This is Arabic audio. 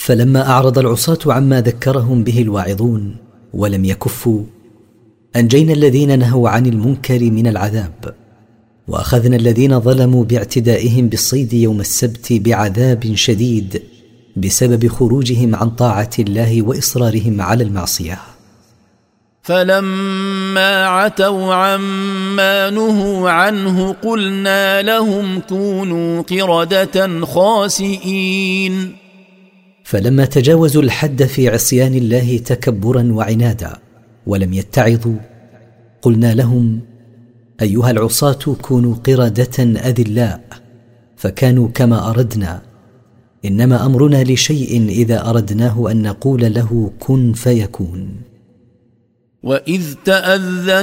فلما أعرض العصاة عما ذكرهم به الواعظون ولم يكفوا، أنجينا الذين نهوا عن المنكر من العذاب، وأخذنا الذين ظلموا باعتدائهم بالصيد يوم السبت بعذاب شديد بسبب خروجهم عن طاعة الله وإصرارهم على المعصية. فلما عتوا عما نهوا عنه قلنا لهم كونوا قردة خاسئين. فلما تجاوزوا الحد في عصيان الله تكبرا وعنادا ولم يتعظوا، قلنا لهم: أيها العصاة كونوا قردة أذلاء، فكانوا كما أردنا، إنما أمرنا لشيء إذا أردناه أن نقول له كن فيكون. وإذ تأذن